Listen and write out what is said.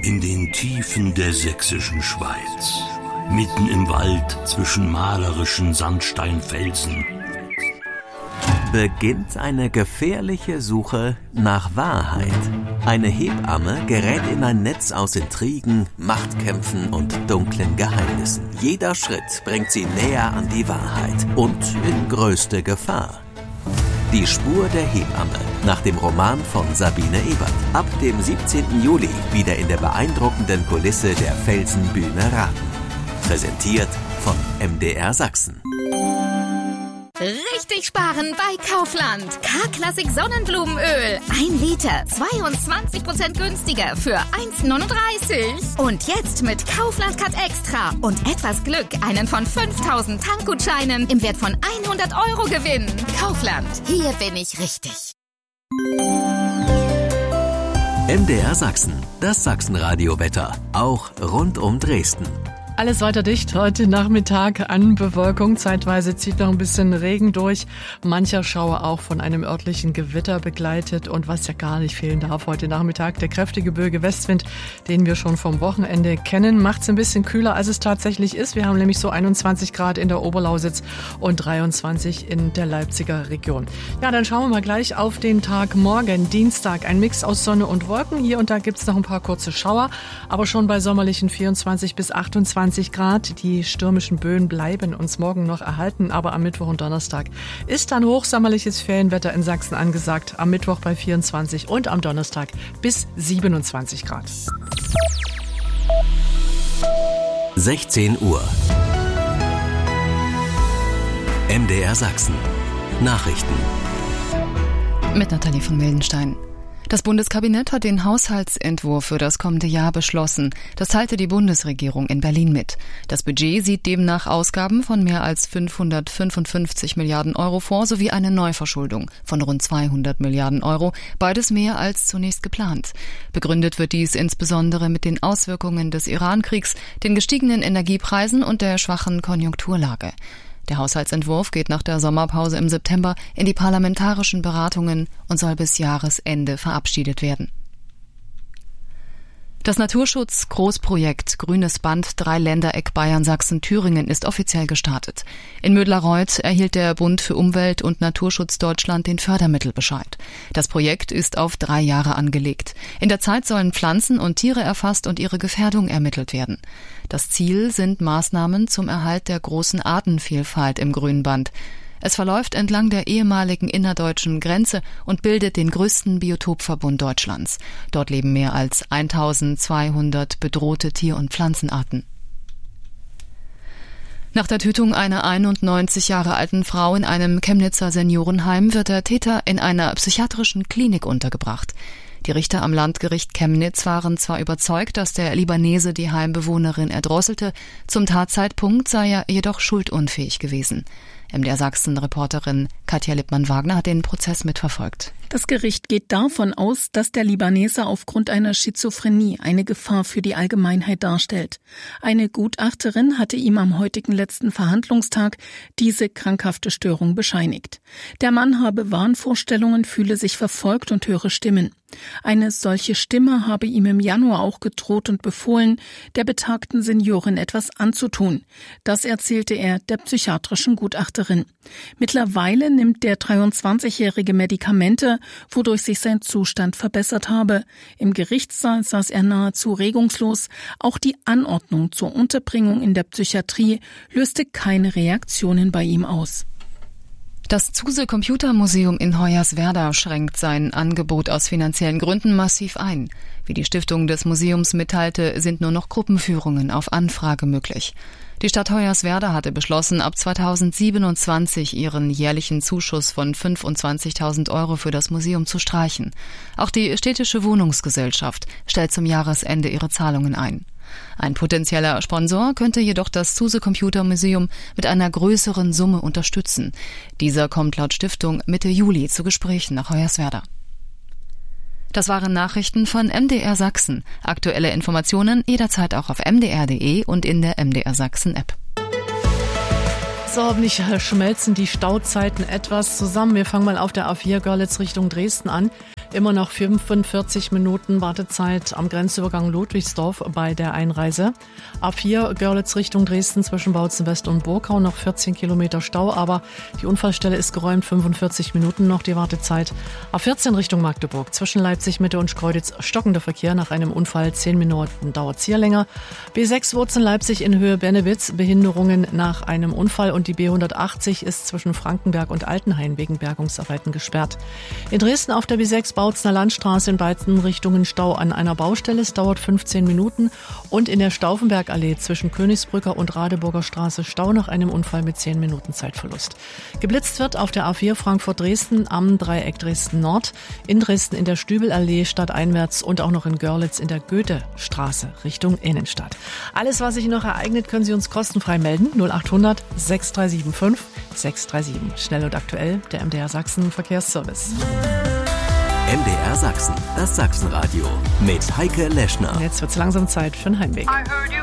in den Tiefen der sächsischen Schweiz, mitten im Wald zwischen malerischen Sandsteinfelsen, beginnt eine gefährliche Suche nach Wahrheit. Eine Hebamme gerät in ein Netz aus Intrigen, Machtkämpfen und dunklen Geheimnissen. Jeder Schritt bringt sie näher an die Wahrheit und in größte Gefahr. Die Spur der Hebamme nach dem Roman von Sabine Ebert. Ab dem 17. Juli wieder in der beeindruckenden Kulisse der Felsenbühne Raten. Präsentiert von MDR Sachsen. Richtig sparen bei Kaufland. K-Classic Sonnenblumenöl. 1 Liter, 22% günstiger für 1,39. Und jetzt mit Kaufland Cut Extra und etwas Glück einen von 5.000 Tankgutscheinen im Wert von 100 € gewinnen. Kaufland, hier bin ich richtig. MDR Sachsen, das Sachsenradio-Wetter, auch rund um Dresden. Alles weiter dicht heute Nachmittag an Bewölkung. Zeitweise zieht noch ein bisschen Regen durch. Mancher Schauer auch von einem örtlichen Gewitter begleitet. Und was ja gar nicht fehlen darf heute Nachmittag, der kräftige böige Westwind, den wir schon vom Wochenende kennen, macht es ein bisschen kühler, als es tatsächlich ist. Wir haben nämlich so 21 Grad in der Oberlausitz und 23 in der Leipziger Region. Ja, dann schauen wir mal gleich auf den Tag morgen, Dienstag. Ein Mix aus Sonne und Wolken. Hier und da gibt es noch ein paar kurze Schauer, aber schon bei sommerlichen 24 bis 28 Grad. Die stürmischen Böen bleiben uns morgen noch erhalten, aber am Mittwoch und Donnerstag ist dann hochsommerliches Ferienwetter in Sachsen angesagt. Am Mittwoch bei 24 und am Donnerstag bis 27 Grad. 16 Uhr. MDR Sachsen. Nachrichten. Mit Nathalie von Mildenstein. Das Bundeskabinett hat den Haushaltsentwurf für das kommende Jahr beschlossen. Das teilte die Bundesregierung in Berlin mit. Das Budget sieht demnach Ausgaben von mehr als 555 Milliarden € vor, sowie eine Neuverschuldung von rund 200 Milliarden €, beides mehr als zunächst geplant. Begründet wird dies insbesondere mit den Auswirkungen des Iran-Kriegs, den gestiegenen Energiepreisen und der schwachen Konjunkturlage. Der Haushaltsentwurf geht nach der Sommerpause im September in die parlamentarischen Beratungen und soll bis Jahresende verabschiedet werden. Das Naturschutz-Großprojekt Grünes Band Dreiländereck Bayern-Sachsen-Thüringen ist offiziell gestartet. In Mödlareuth erhielt der Bund für Umwelt und Naturschutz Deutschland den Fördermittelbescheid. Das Projekt ist auf 3 Jahre angelegt. In der Zeit sollen Pflanzen und Tiere erfasst und ihre Gefährdung ermittelt werden. Das Ziel sind Maßnahmen zum Erhalt der großen Artenvielfalt im Grünband. Es verläuft entlang der ehemaligen innerdeutschen Grenze und bildet den größten Biotopverbund Deutschlands. Dort leben mehr als 1200 bedrohte Tier- und Pflanzenarten. Nach der Tötung einer 91 Jahre alten Frau in einem Chemnitzer Seniorenheim wird der Täter in einer psychiatrischen Klinik untergebracht. Die Richter am Landgericht Chemnitz waren zwar überzeugt, dass der Libanese die Heimbewohnerin erdrosselte, zum Tatzeitpunkt sei er jedoch schuldunfähig gewesen. MDR Sachsen-Reporterin Katja Lippmann-Wagner hat den Prozess mitverfolgt. Das Gericht geht davon aus, dass der Libanese aufgrund einer Schizophrenie eine Gefahr für die Allgemeinheit darstellt. Eine Gutachterin hatte ihm am heutigen letzten Verhandlungstag diese krankhafte Störung bescheinigt. Der Mann habe Wahnvorstellungen, fühle sich verfolgt und höre Stimmen. Eine solche Stimme habe ihm im Januar auch gedroht und befohlen, der betagten Seniorin etwas anzutun. Das erzählte er der psychiatrischen Gutachterin. Mittlerweile nimmt der 23-Jährige Medikamente, wodurch sich sein Zustand verbessert habe. Im Gerichtssaal saß er nahezu regungslos. Auch die Anordnung zur Unterbringung in der Psychiatrie löste keine Reaktionen bei ihm aus. Das Zuse Computermuseum in Hoyerswerda schränkt sein Angebot aus finanziellen Gründen massiv ein. Wie die Stiftung des Museums mitteilte, sind nur noch Gruppenführungen auf Anfrage möglich. Die Stadt Hoyerswerda hatte beschlossen, ab 2027 ihren jährlichen Zuschuss von 25.000 € für das Museum zu streichen. Auch die städtische Wohnungsgesellschaft stellt zum Jahresende ihre Zahlungen ein. Ein potenzieller Sponsor könnte jedoch das Zuse Computer Museum mit einer größeren Summe unterstützen. Dieser kommt laut Stiftung Mitte Juli zu Gesprächen nach Hoyerswerda. Das waren Nachrichten von MDR Sachsen. Aktuelle Informationen jederzeit auch auf mdr.de und in der MDR Sachsen App. So, hoffentlich schmelzen die Stauzeiten etwas zusammen. Wir fangen mal auf der A4 Görlitz Richtung Dresden an. Immer noch 45 Minuten Wartezeit am Grenzübergang Ludwigsdorf bei der Einreise. A4 Görlitz Richtung Dresden zwischen Bautzen West und Burkau noch 14 Kilometer Stau, aber die Unfallstelle ist geräumt, 45 Minuten noch die Wartezeit. A14 Richtung Magdeburg zwischen Leipzig Mitte und Schkeuditz stockender Verkehr nach einem Unfall, 10 Minuten dauert es hier länger. B6 Wurzen Leipzig in Höhe Bennewitz, Behinderungen nach einem Unfall und die B180 ist zwischen Frankenberg und Altenhain wegen Bergungsarbeiten gesperrt. In Dresden auf der B6 Bautzner Landstraße in beiden Richtungen Stau an einer Baustelle. Es dauert 15 Minuten. Und in der Stauffenbergallee zwischen Königsbrücker und Radeburger Straße Stau nach einem Unfall mit 10 Minuten Zeitverlust. Geblitzt wird auf der A4 Frankfurt-Dresden am Dreieck Dresden-Nord, in Dresden in der Stübelallee stadteinwärts und auch noch in Görlitz in der Goethestraße Richtung Innenstadt. Alles, was sich noch ereignet, können Sie uns kostenfrei melden. 0800 6375 637. Schnell und aktuell, der MDR Sachsen Verkehrsservice. MDR Sachsen, das Sachsenradio mit Heike Leschner. Jetzt wird's langsam Zeit für einen Heimweg.